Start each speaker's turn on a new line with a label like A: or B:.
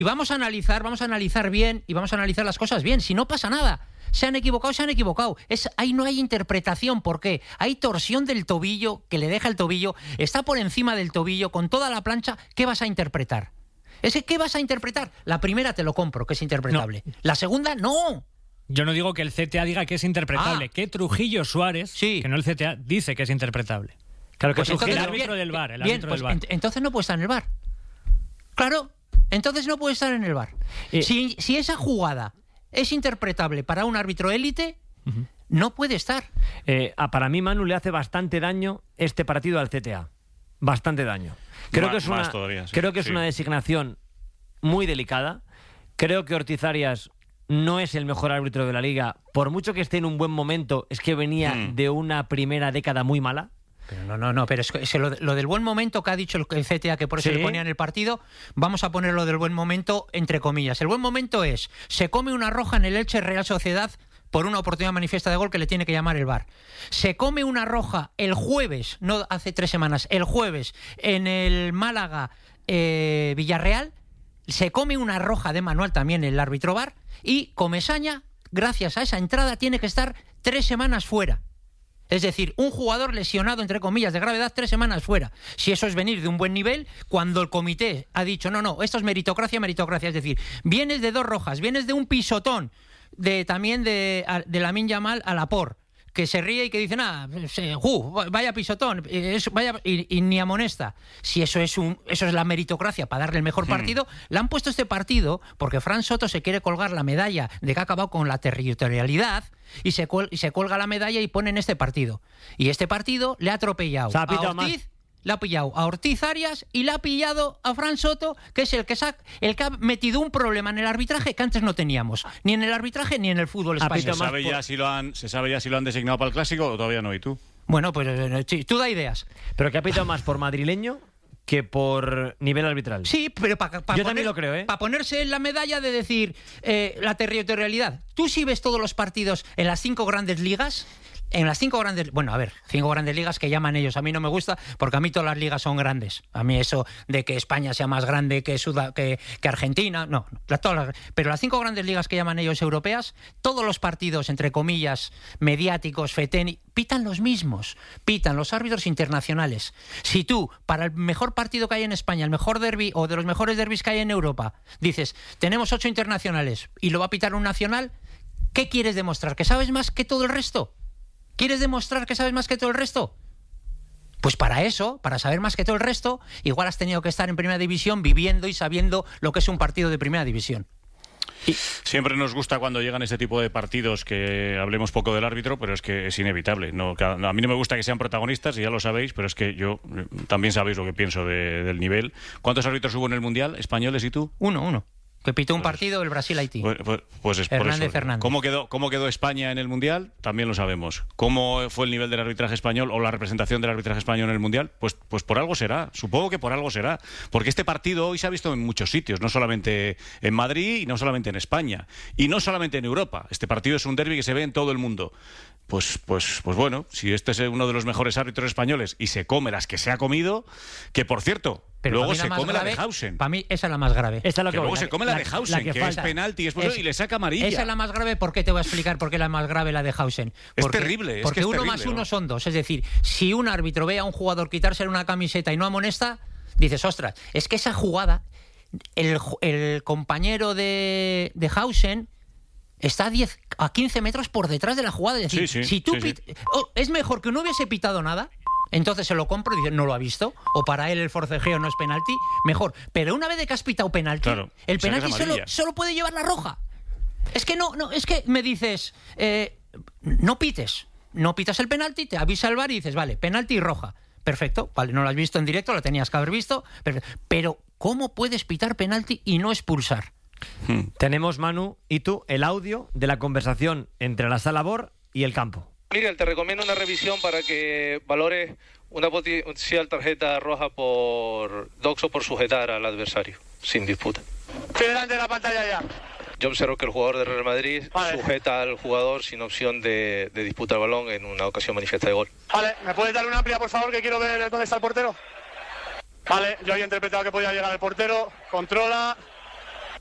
A: Y vamos a analizar bien y vamos a analizar las cosas bien. Si no pasa nada. Se han equivocado. Ahí no hay interpretación. ¿Por qué? Hay torsión del tobillo, que le deja el tobillo, está por encima del tobillo, con toda la plancha. ¿Qué vas a interpretar? ¿Qué vas a interpretar? La primera te lo compro, que es interpretable. No. La segunda, no.
B: Yo no digo que el CTA diga que es interpretable. Que Trujillo Suárez, que no el CTA, dice que es interpretable. Claro que pues el árbitro del VAR.
A: Entonces no puede estar en el VAR. Claro, entonces no puede estar en el VAR. Si esa jugada es interpretable para un árbitro élite, no puede estar.
B: Para mí, Manu, le hace bastante daño este partido al CTA. Bastante daño. Creo que es una designación muy delicada. Creo que Ortiz Arias no es el mejor árbitro de la Liga. Por mucho que esté en un buen momento, es que venía de una primera década muy mala.
A: Pero no, pero es lo del buen momento que ha dicho el CTA, que por eso le ponía en el partido, vamos a poner lo del buen momento entre comillas. El buen momento es, se come una roja en el Elche Real Sociedad por una oportunidad manifiesta de gol que le tiene que llamar el VAR. Se come una roja el jueves, no hace 3 semanas, el jueves, en el Málaga Villarreal, se come una roja de manual también el árbitro VAR, y Comesaña, gracias a esa entrada, tiene que estar 3 semanas fuera. Es decir, un jugador lesionado, entre comillas, de gravedad, 3 semanas fuera. Si eso es venir de un buen nivel, cuando el comité ha dicho, no, esto es meritocracia. Es decir, vienes de 2 rojas, vienes de un pisotón, también de Lamine Yamal a Laporte, que se ríe y que dice, vaya pisotón, y ni amonesta. Si eso es la meritocracia para darle el mejor partido, le han puesto este partido porque Fran Soto se quiere colgar la medalla de que ha acabado con la territorialidad y se cuelga la medalla y pone en este partido. Y este partido le ha atropellado a Ortiz, le ha pillado a Ortiz Arias y le ha pillado a Fran Soto, que es el que ha metido un problema en el arbitraje que antes no teníamos, ni en el arbitraje ni en el fútbol español.
C: ¿Se sabe ya si lo han designado para el Clásico o todavía no? ¿Y tú?
A: Bueno, pues tú da ideas.
B: ¿Pero que ha pitado más por madrileño que por nivel arbitral?
A: Sí, pero
B: yo también lo creo,
A: para ponerse en la medalla de decir la territorialidad. Tú sí ves todos los partidos en las 5 grandes ligas. En las 5 grandes... Bueno, a ver, 5 grandes ligas que llaman ellos. A mí no me gusta porque a mí todas las ligas son grandes. A mí eso de que España sea más grande que Argentina... No. Pero las 5 grandes ligas que llaman ellos europeas, todos los partidos, entre comillas, mediáticos, fetén, pitan los mismos. Pitan los árbitros internacionales. Si tú, para el mejor partido que hay en España, el mejor derbi o de los mejores derbis que hay en Europa, dices, tenemos 8 internacionales y lo va a pitar un nacional, ¿qué quieres demostrar? ¿Que sabes más que todo el resto? ¿Quieres demostrar que sabes más que todo el resto? Pues para eso, para saber más que todo el resto, igual has tenido que estar en Primera División viviendo y sabiendo lo que es un partido de Primera División.
C: Siempre nos gusta cuando llegan este tipo de partidos que hablemos poco del árbitro, pero es que es inevitable. A mí no me gusta que sean protagonistas, y ya lo sabéis, pero es que yo también sabéis lo que pienso del nivel. ¿Cuántos árbitros hubo en el Mundial, españoles y tú?
A: Uno. Que pitó un partido el Brasil-Haití.
C: Pues es por eso.
A: Fernández.
C: ¿Cómo quedó España en el Mundial? También lo sabemos. ¿Cómo fue el nivel del arbitraje español o la representación del arbitraje español en el Mundial? Pues por algo será. Supongo que por algo será. Porque este partido hoy se ha visto en muchos sitios, no solamente en Madrid y no solamente en España. Y no solamente en Europa. Este partido es un derbi que se ve en todo el mundo. Pues bueno, si este es uno de los mejores árbitros españoles y se come las que se ha comido, que por cierto...
A: Pero
C: luego se come la de Hausen.
A: Para mí esa es la más grave.
B: Esa es lo que
C: luego se come la de Hausen, que es penalti y le saca amarilla.
A: Esa es la más grave. ¿Por qué? Te voy a explicar por qué es la más grave la de Hausen.
C: Es terrible.
A: Porque 1 más 1 son 2. Es decir, si un árbitro ve a un jugador quitarse una camiseta y no amonesta, dices, ostras, es que esa jugada, el compañero de Hausen está a 15 metros por detrás de la jugada. Es decir, si tú es mejor que no hubiese pitado nada. Entonces se lo compro y dice, no lo ha visto, o para él el forcejeo no es penalti, mejor. Pero una vez de que has pitado penalti, el penalti solo puede llevar la roja. Es que es que me dices, no pitas el penalti, te avisa el VAR y dices, vale, penalti y roja. Perfecto, vale, no lo has visto en directo, lo tenías que haber visto, pero ¿cómo puedes pitar penalti y no expulsar?
B: Tenemos, Manu, y tú, el audio de la conversación entre la sala VAR y el campo.
D: Miguel, te recomiendo una revisión para que valores una potencial tarjeta roja por doxo por sujetar al adversario, sin disputa.
E: Estoy delante de la pantalla ya.
D: Yo observo que el jugador de Real Madrid sujeta al jugador sin opción de disputa el balón en una ocasión manifiesta de gol.
E: Vale, ¿me puedes dar una amplia, por favor, que quiero ver dónde está el portero? Vale, yo había interpretado que podía llegar el portero, controla...